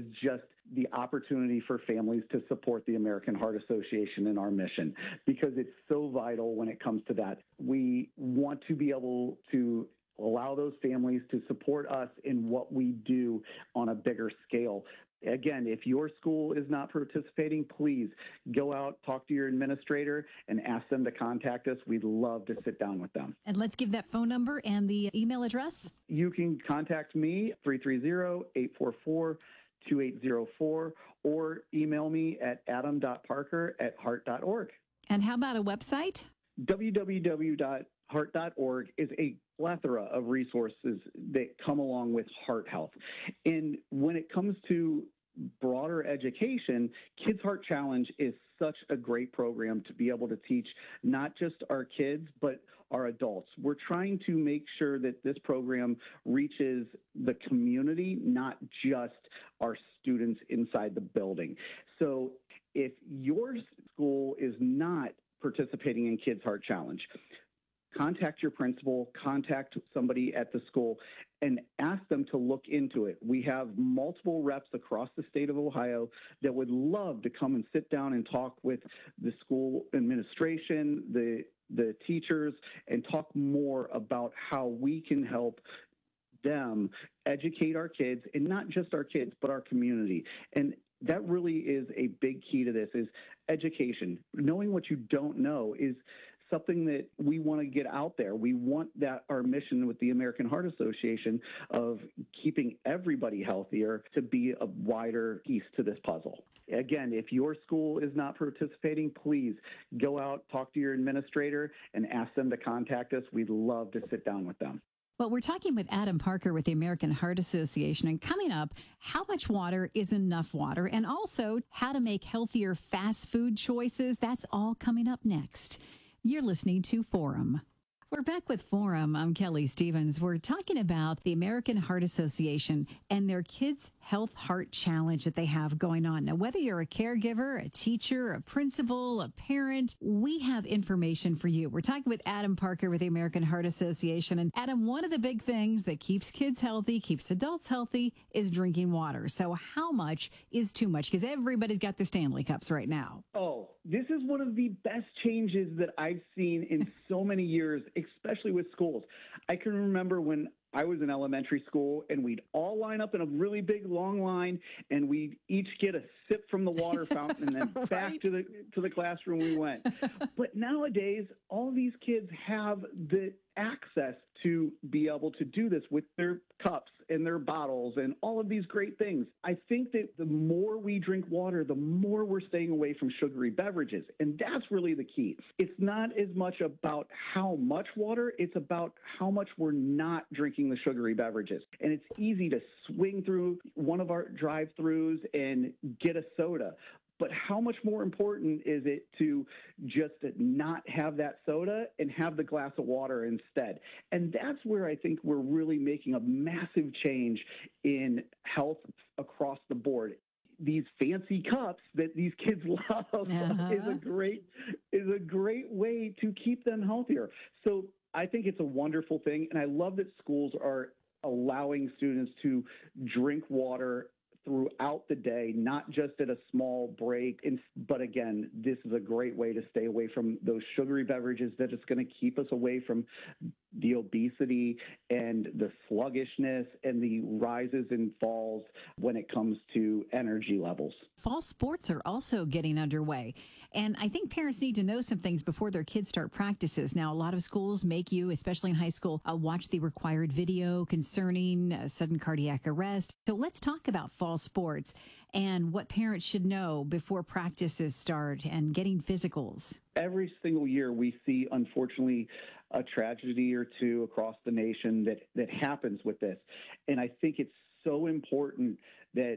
is just the opportunity for families to support the American Heart Association and our mission, because it's so vital when it comes to that. We want to be able to allow those families to support us in what we do on a bigger scale. Again, if your school is not participating, please go out, talk to your administrator, and ask them to contact us. We'd love to sit down with them. And let's give that phone number and the email address. You can contact me, 330-844-2804, or email me at adam.parker@heart.org. And how about a website? www.heart.org is a plethora of resources that come along with heart health. And when it comes to broader education, Kids Heart Challenge is such a great program to be able to teach not just our kids, but our adults. We're trying to make sure that this program reaches the community, not just our students inside the building. So if your school is not participating in Kids Heart Challenge, contact your principal, contact somebody at the school, and ask them to look into it. We have multiple reps across the state of Ohio that would love to come and sit down and talk with the school administration, the teachers, and talk more about how we can help them educate our kids, and not just our kids, but our community. And that really is a big key to this, is education. Knowing what you don't know is something that we want to get out there. We want that our mission with the American Heart Association of keeping everybody healthier to be a wider piece to this puzzle. Again, if your school is not participating, please go out, talk to your administrator, and ask them to contact us. We'd love to sit down with them. Well, we're talking with Adam Parker with the American Heart Association, and coming up, how much water is enough water, and also how to make healthier fast food choices. That's all coming up next. You're listening to Forum. We're back with Forum. I'm Kelly Stevens. We're talking about the American Heart Association and their Kids Health Heart Challenge that they have going on. Now, whether you're a caregiver, a teacher, a principal, a parent, we have information for you. We're talking with Adam Parker with the American Heart Association. And Adam, one of the big things that keeps kids healthy, keeps adults healthy, is drinking water. So how much is too much? Because everybody's got their Stanley Cups right now. Oh, this is one of the best changes that I've seen in so many years, especially with schools. I can remember when I was in elementary school and we'd all line up in a really big long line and we'd each get a sip from the water fountain and then Right. back to the classroom we went. But nowadays, all these kids have the access to be able to do this with their cups and their bottles and all of these great things. I think that the more we drink water, the more we're staying away from sugary beverages. And that's really the key. It's not as much about how much water, it's about how much we're not drinking the sugary beverages. And it's easy to swing through one of our drive-thrus and get a soda. But how much more important is it to just not have that soda and have the glass of water instead? And that's where I think we're really making a massive change in health across the board. These fancy cups that these kids love is a great way to keep them healthier. So I think it's a wonderful thing, and I love that schools are allowing students to drink water throughout the day, not just at a small break. But again, this is a great way to stay away from those sugary beverages that is going to keep us away from the obesity and the sluggishness and the rises and falls when it comes to energy levels. Fall sports are also getting underway. And I think parents need to know some things before their kids start practices. Now, a lot of schools make you, especially in high school, watch the required video concerning sudden cardiac arrest. So let's talk about fall sports and what parents should know before practices start and getting physicals. Every single year we see, unfortunately, a tragedy or two across the nation that happens with this. And I think it's so important that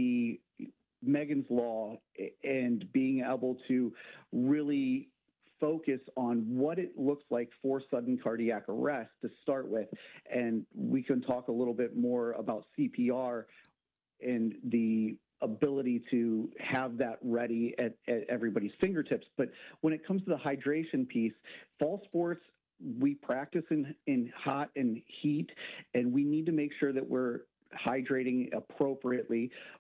Megan's Law and being able to really focus on what it looks like for sudden cardiac arrest to start with. And we can talk a little bit more about CPR and the ability to have that ready at everybody's fingertips. But when it comes to the hydration piece, fall sports, we practice in hot and heat, and we need to make sure that we're hydrating appropriately.